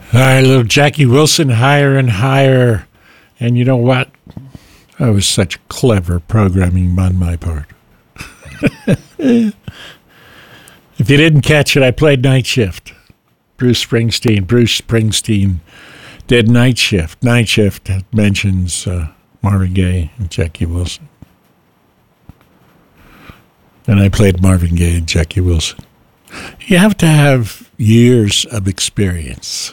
All right, little Jackie Wilson, higher and higher. And you know what? That was such clever programming on my part. If you didn't catch it, I played Night Shift. Bruce Springsteen did Night Shift. Night Shift mentions Marvin Gaye and Jackie Wilson. And I played Marvin Gaye and Jackie Wilson. You have to have years of experience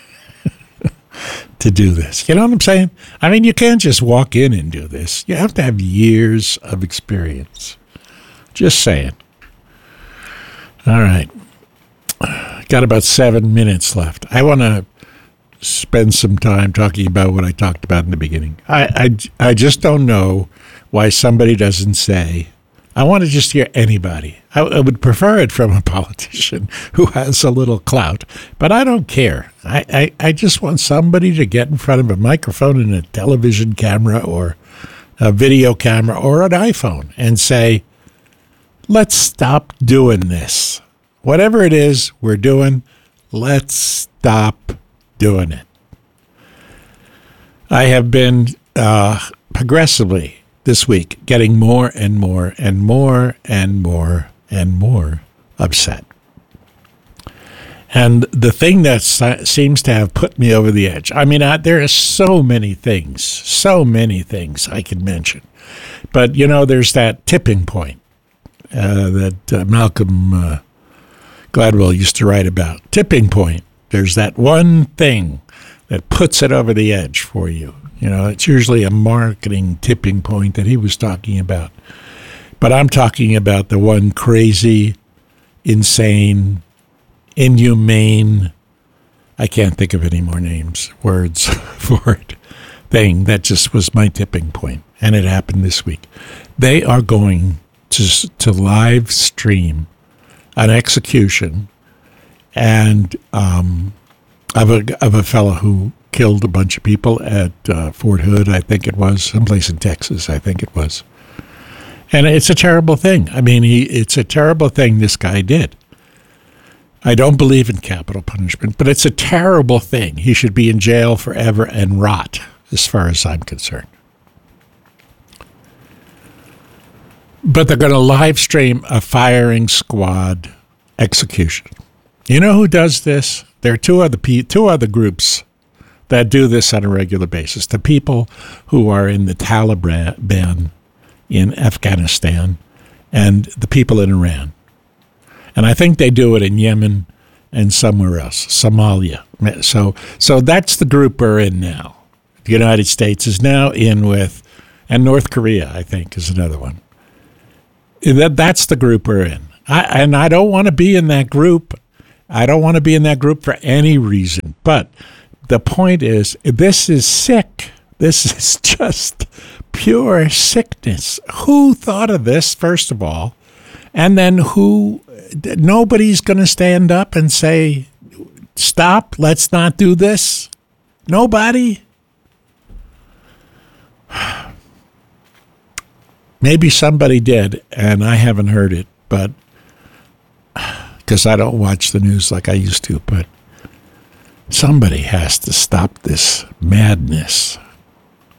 to do this. You know what I'm saying? I mean, you can't just walk in and do this. You have to have years of experience. Just saying. All right. Got about 7 minutes left. I want to spend some time talking about what I talked about in the beginning. I just don't know why somebody doesn't say, I want to just hear anybody. I would prefer it from a politician who has a little clout, but I don't care. I just want somebody to get in front of a microphone and a television camera or a video camera or an iPhone and say, let's stop doing this. Whatever it is we're doing, let's stop doing it. I have been progressively this week getting more and more and more and more and more upset. And the thing that seems to have put me over the edge, I mean, there are so many things I could mention. But, you know, there's that tipping point that Malcolm Gladwell used to write about. Tipping point. There's that one thing that puts it over the edge for you. You know, it's usually a marketing tipping point that he was talking about. But I'm talking about the one crazy, insane, inhumane, I can't think of any more words for it, thing that just was my tipping point. And it happened this week. They are going to live stream an execution and of a fellow who killed a bunch of people at Fort Hood, I think it was, someplace in Texas, I think it was. And it's a terrible thing. I mean, it's a terrible thing this guy did. I don't believe in capital punishment, but it's a terrible thing. He should be in jail forever and rot, as far as I'm concerned. But they're going to live stream a firing squad execution. You know who does this? There are two other groups that do this on a regular basis. The people who are in the Taliban in Afghanistan and the people in Iran. And I think they do it in Yemen and somewhere else, Somalia. So that's the group we're in now. The United States is now in with, and North Korea, I think, is another one. That's the group we're in. I don't want to be in that group. I don't want to be in that group for any reason. But the point is, this is sick. This is just pure sickness. Who thought of this, first of all? And then nobody's going to stand up and say, stop, let's not do this? Nobody? Maybe somebody did, and I haven't heard it, but because I don't watch the news like I used to, but somebody has to stop this madness.